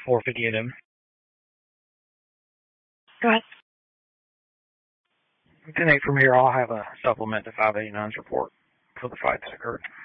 4:50 a.m. Go ahead. 10-8 from here, I'll have a supplement to 589's report for the fight that occurred.